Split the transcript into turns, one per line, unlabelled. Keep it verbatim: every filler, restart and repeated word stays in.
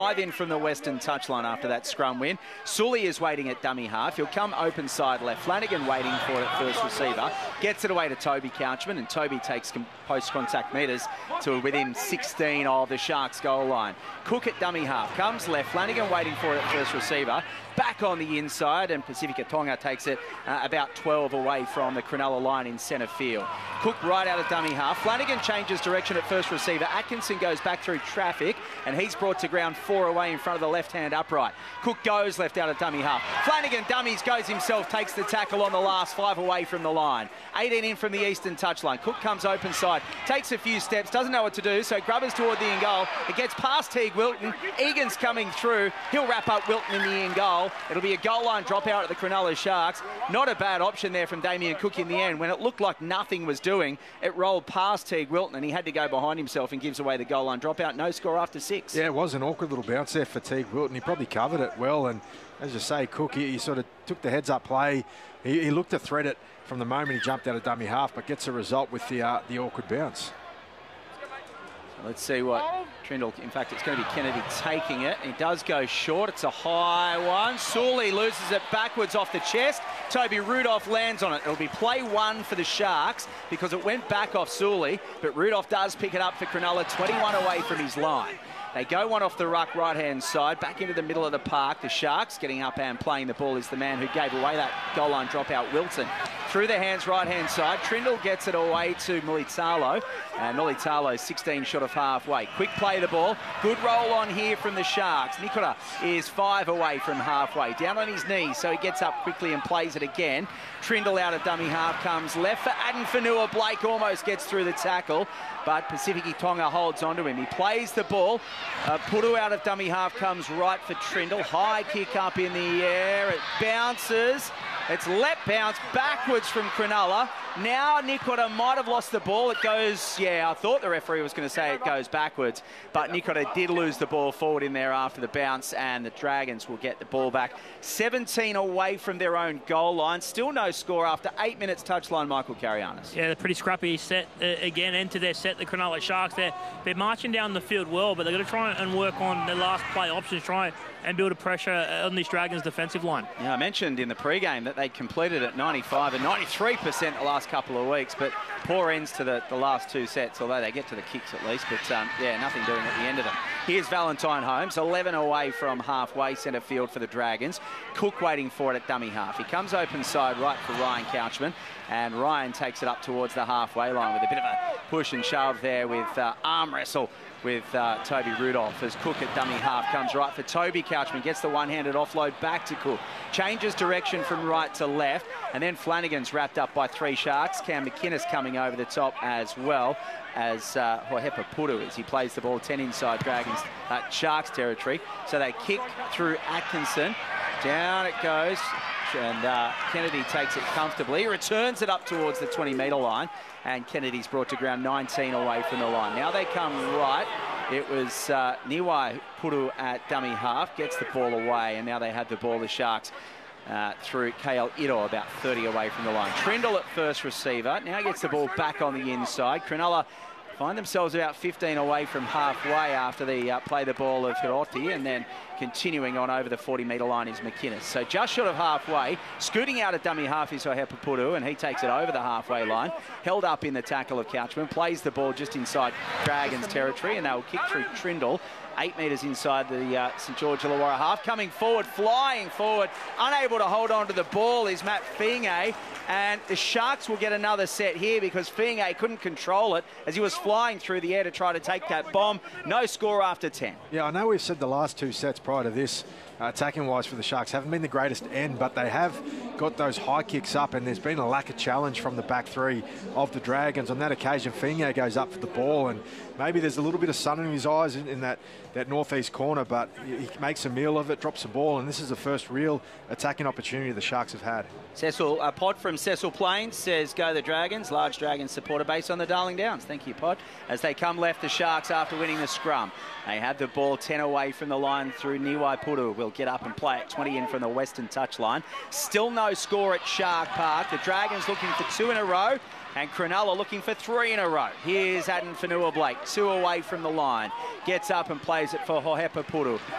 Five in from the Western touchline after that scrum win. Sully is waiting at dummy half. He'll come open side left. Flanagan waiting for it at first receiver. Gets it away to Toby Couchman, and Toby takes post-contact metres to within sixteen of the Sharks' goal line. Cook at dummy half. Comes left. Flanagan waiting for it at first receiver. Back on the inside, and Pacifica Tonga takes it uh, about twelve away from the Cronulla line in centre field. Cook right out of dummy half. Flanagan changes direction at first receiver. Atkinson goes back through traffic, and he's brought to ground four away in front of the left-hand upright. Cook goes left out of dummy half. Flanagan dummies, goes himself, takes the tackle on the last, five away from the line. eighteen in from the eastern touchline. Cook comes open side, takes a few steps, doesn't know what to do, so grubbers toward the in goal. It gets past Teague Wilton. Egan's coming through. He'll wrap up Wilton in the in goal. It'll be a goal line dropout at the Cronulla Sharks. Not a bad option there from Damien Cook in the end. When it looked like nothing was doing, it rolled past Teague Wilton, and he had to go behind himself and gives away the goal line dropout. No score after six.
Yeah, it was an awkward little bounce there for Teague Wilton. He probably covered it well, and as you say, Cook, he, he sort of took the heads-up play. He, he looked to thread it from the moment he jumped out of dummy half, but gets a result with the uh, the awkward bounce.
Let's see what Trindle, in fact, it's going to be Kennedy taking it. He does go short. It's a high one. Sully loses it backwards off the chest. Toby Rudolph lands on it. It'll be play one for the Sharks because it went back off Sully, but Rudolph does pick it up for Cronulla, twenty-one away from his line. They go one off the ruck right-hand side, back into the middle of the park. The Sharks getting up and playing the ball is the man who gave away that goal line dropout, Wilson. Through the hands right-hand side, Trindle gets it away to Mulitalo, and Mulitalo sixteen short of halfway. Quick play the ball, good roll on here from the Sharks. Nikora is five away from halfway, down on his knees, so he gets up quickly and plays it again. Trindle out of dummy half comes left for Addin Fanua. Blake almost gets through the tackle, but Pacifica Tonga holds onto him. He plays the ball. Uh, Puru out of dummy half comes right for Trindle. High kick up in the air. It bounces. It's let bounce backwards from Cronulla. Now Nikora might have lost the ball. It goes, yeah, I thought the referee was going to say it goes backwards, but Nikora did lose the ball forward in there after the bounce, and the Dragons will get the ball back. seventeen away from their own goal line. Still no score after eight minutes touchline, Michael Carianis.
Yeah, they're pretty scrappy set uh, again into their set, the Cronulla Sharks. They're, they're marching down the field well, but they're going to try and work on their last play options, try and build a pressure on these Dragons' defensive line.
Yeah, I mentioned in the pre-game that they completed at ninety-five and ninety-three percent the last couple of weeks, but poor ends to the, the last two sets, although they get to the kicks at least, but um, yeah, nothing doing at the end of them. Here's Valentine Holmes, eleven away from halfway centre field for the Dragons. Cook waiting for it at dummy half. He comes open side right for Ryan Couchman, and Ryan takes it up towards the halfway line with a bit of a push and shove there with uh, arm wrestle with uh, Toby Rudolph as Cook at dummy half comes right for Toby Couchman, gets the one-handed offload back to Cook, changes direction from right to left, and then Flanagan's wrapped up by three Sharks. Cam McInnes coming over the top as well as uh, Hohepa Puru as he plays the ball ten inside Dragons uh, Sharks territory. So they kick through Atkinson, down it goes, and uh, Kennedy takes it comfortably, returns it up towards the twenty metre line, and Kennedy's brought to ground nineteen away from the line. Now they come right. It was uh, Niwai Puru at dummy half, gets the ball away, and now they have the ball, the Sharks, uh, through K L Ito, about thirty away from the line. Trindle at first receiver, now gets the ball back on the inside. Cronulla find themselves about fifteen away from halfway after they uh, play the ball of Hiroti, and then continuing on over the forty metre line is McInnes. So just short of halfway, scooting out at dummy half is Hohepa Puru, and he takes it over the halfway line. Held up in the tackle of Couchman, plays the ball just inside Dragons territory, and they'll kick through Trindle. Eight metres inside the uh, St George Illawarra half. Coming forward, flying forward, unable to hold on to the ball is Matt Fienge, and the Sharks will get another set here because Fienge couldn't control it as he was flying through the air to try to take that bomb. No score after ten.
Yeah, I know we've said the last two sets prior to this, uh, attacking-wise for the Sharks, haven't been the greatest end, but they have got those high kicks up, and there's been a lack of challenge from the back three of the Dragons. On that occasion, Fienge goes up for the ball, and maybe there's a little bit of sun in his eyes in, in that, that northeast corner, but he makes a meal of it, drops the ball, and this is the first real attacking opportunity the Sharks have had.
Cecil, a pod from Cecil Plains says, go the Dragons. Large Dragons supporter base on the Darling Downs. Thank you, Pod. As they come left, the Sharks after winning the scrum. They have the ball ten away from the line through Niwai Puru. Will get up and play it twenty in from the western touchline. Still no score at Shark Park. The Dragons looking for two in a row. And Cronulla looking for three in a row. Here's Addin Fonua-Blake, two away from the line. Gets up and plays it for Hohepa Puru.